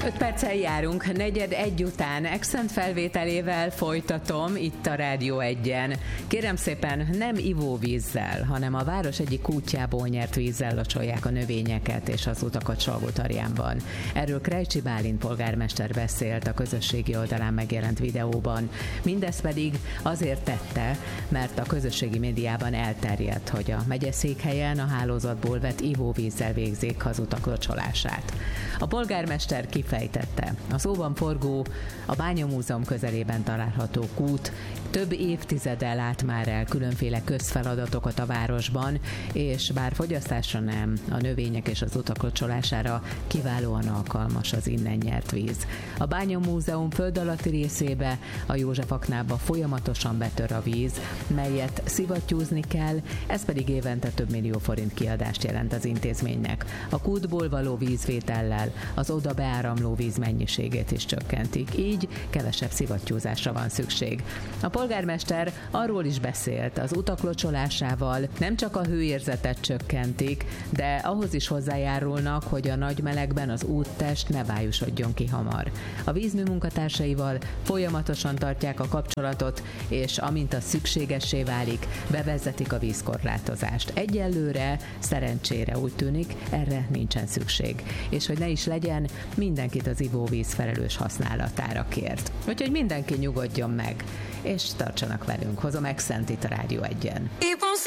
5 perccel járunk, 4:45 után Accent felvételével folytatom itt a Rádió 1-en. Kérem szépen, nem ivóvízzel, hanem a város egyik kútjából nyert vízzel locsolják a növényeket és az utakat Salgótarjánban. Erről Krejcsi Bálint polgármester beszélt a közösségi oldalán megjelent videóban. Mindez pedig azért tette, mert a közösségi médiában elterjedt, hogy a megyeszékhelyen a hálózatból vett ivóvízzel végzik az utak locsolását. A polgármester kifejtette, a szóban forgó, a Bányamúzeum közelében található kút több évtizede lát már el különféle közfeladatokat a városban, és bár fogyasztásra nem, a növények és az utak locsolására kiválóan alkalmas az innen nyert víz. A Bányamúzeum föld alatti részébe, a József aknába folyamatosan betör a víz, melyet szivattyúzni kell, ez pedig évente több millió forint kiadást jelent az intézménynek. A kútból való vízvétellel az oda beáramló víz mennyiségét is csökkentik, így kevesebb szivattyúzásra van szükség. A polgármester arról is beszélt, az utak locsolásával nem csak a hőérzetet csökkentik, de ahhoz is hozzájárulnak, hogy a nagy melegben az úttest ne vályosodjon ki hamar. A vízmű munkatársaival folyamatosan tartják a kapcsolatot, és amint az szükségessé válik, bevezetik a vízkorlátozást. Egyelőre, szerencsére úgy tűnik, erre nincsen szükség. És hogy ne is legyen, mindenkit az ivóvíz felelős használatára kért. Úgyhogy mindenki nyugodjon meg, és tartsanak velünk. Hozom Accent itt a Rádió 1-en.